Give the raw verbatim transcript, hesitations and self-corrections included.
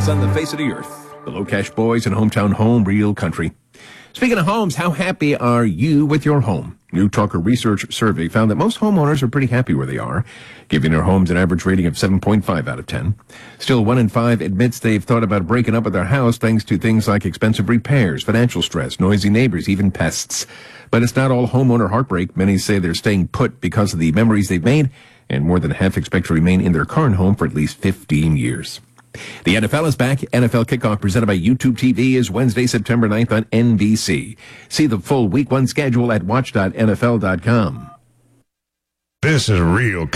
best on the face of the earth. The Low Cash Boys and Hometown Home, Real Country. Speaking of homes, how happy are you with your home? New Talker Research Survey found that most homeowners are pretty happy where they are, giving their homes an average rating of seven point five out of ten. Still, one in five admits they've thought about breaking up with their house thanks to things like expensive repairs, financial stress, noisy neighbors, even pests. But it's not all homeowner heartbreak. Many say they're staying put because of the memories they've made, and more than half expect to remain in their current home for at least fifteen years. The N F L is back. N F L Kickoff presented by YouTube T V is Wednesday, September ninth on N B C. See the full week one schedule at watch dot N F L dot com. This is real